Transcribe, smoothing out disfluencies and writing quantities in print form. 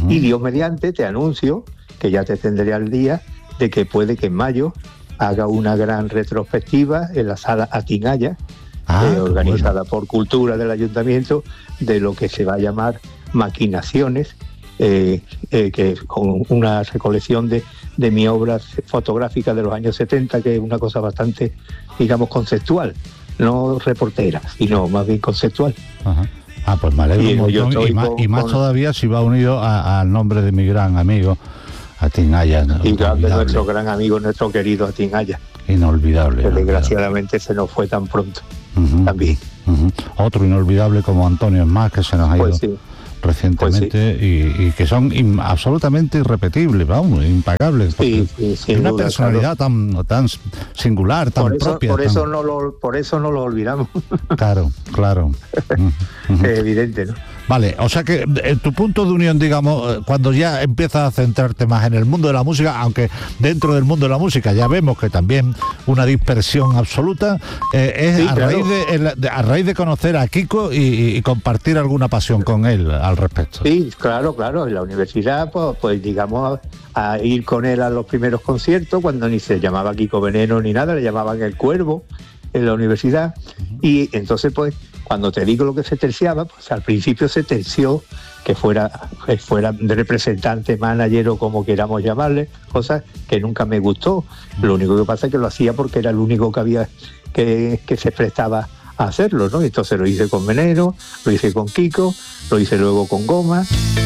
Y Dios mediante te anuncio, que ya te tendré al día, de que puede que en mayo haga una gran retrospectiva en la sala Atinaya, organizada por Cultura del Ayuntamiento, de lo que se va a llamar Maquinaciones, que con una recolección de mi obra fotográfica de los años 70, que es una cosa bastante, digamos, conceptual, no reportera, sino más bien conceptual. Ajá. Pues me alegro un montón, y más todavía si va unido al nombre de mi gran amigo Atinaya. Y de nuestro gran amigo, nuestro querido Atinaya. Inolvidable. Que desgraciadamente se nos fue tan pronto. También. Otro inolvidable como Antonio Esmás, que se nos ha ido recientemente, y que son absolutamente irrepetibles, vamos, impagables. Una personalidad tan singular, tan propia. Por eso no lo olvidamos. Claro. Es evidente, ¿no? Vale, o sea que tu punto de unión, digamos, cuando ya empiezas a centrarte más en el mundo de la música, aunque dentro del mundo de la música ya vemos que también una dispersión absoluta, es a raíz de conocer a Kiko y compartir alguna pasión con él al respecto. Sí, claro, en la universidad, pues digamos, a ir con él a los primeros conciertos, cuando ni se llamaba Kiko Veneno ni nada, le llamaban El Cuervo en la universidad, y entonces pues cuando te digo lo que se terciaba, pues al principio se terció que fuera de representante, manager o como queramos llamarle, cosas que nunca me gustó. Lo único que pasa es que lo hacía porque era el único que había que se prestaba a hacerlo, ¿no? Entonces lo hice con Veneno, lo hice con Kiko, lo hice luego con Goma.